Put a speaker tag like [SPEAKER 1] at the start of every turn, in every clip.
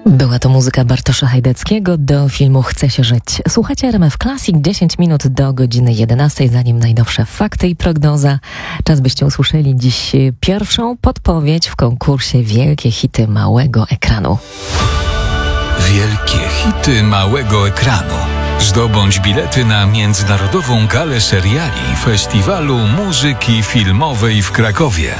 [SPEAKER 1] Była to muzyka Bartosza Hajdeckiego do filmu Chce się żyć. Słuchacie RMF Classic, 10 minut do godziny 11, zanim najnowsze fakty i prognoza. Czas byście usłyszeli dziś pierwszą podpowiedź w konkursie Wielkie Hity Małego Ekranu.
[SPEAKER 2] Wielkie hity małego ekranu. Zdobądź bilety na Międzynarodową Galę Seriali Festiwalu Muzyki Filmowej w Krakowie.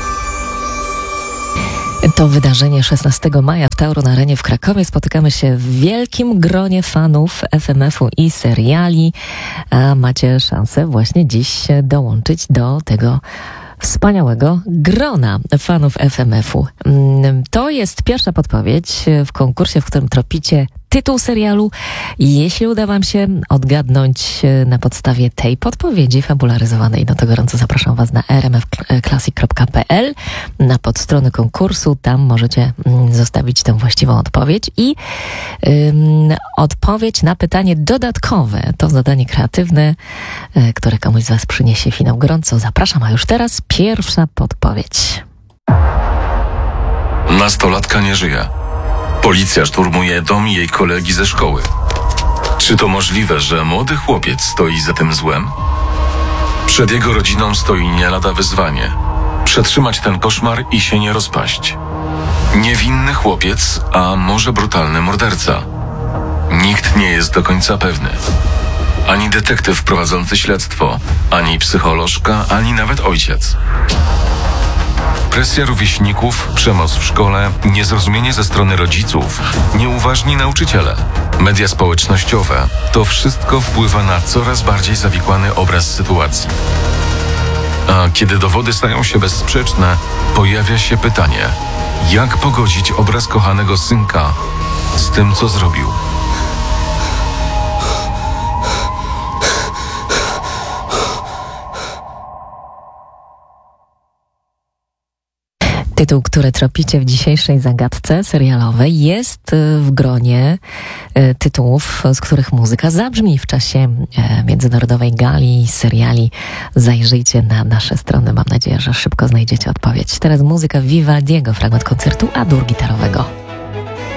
[SPEAKER 1] To wydarzenie 16 maja w Tauron Arenie w Krakowie. Spotykamy się w wielkim gronie fanów FMF-u i seriali, a macie szansę właśnie dziś dołączyć do tego wspaniałego grona fanów FMF-u. To jest pierwsza podpowiedź w konkursie, w którym tropicie tytuł serialu. Jeśli uda wam się odgadnąć na podstawie tej podpowiedzi fabularyzowanej, no to gorąco zapraszam was na rmfclassic.pl, na podstrony konkursu. Tam możecie zostawić tę właściwą odpowiedź i odpowiedź na pytanie dodatkowe. To zadanie kreatywne, które komuś z was przyniesie finał. Gorąco zapraszam, a już teraz pierwsza podpowiedź.
[SPEAKER 3] Nastolatka nie żyje. Policja szturmuje dom jej kolegi ze szkoły. Czy to możliwe, że młody chłopiec stoi za tym złem? Przed jego rodziną stoi nie lada wyzwanie. Przetrzymać ten koszmar i się nie rozpaść. Niewinny chłopiec, a może brutalny morderca? Nikt nie jest do końca pewny. Ani detektyw prowadzący śledztwo, ani psycholożka, ani nawet ojciec. Presja rówieśników, przemoc w szkole, niezrozumienie ze strony rodziców, nieuważni nauczyciele, media społecznościowe – to wszystko wpływa na coraz bardziej zawikłany obraz sytuacji. A kiedy dowody stają się bezsprzeczne, pojawia się pytanie, jak pogodzić obraz kochanego synka z tym, co zrobił?
[SPEAKER 1] Tytuł, który tropicie w dzisiejszej zagadce serialowej, jest w gronie tytułów, z których muzyka zabrzmi w czasie Międzynarodowej Gali seriali. Zajrzyjcie na nasze strony. Mam nadzieję, że szybko znajdziecie odpowiedź. Teraz muzyka Vivaldiego, fragment koncertu A-dur gitarowego.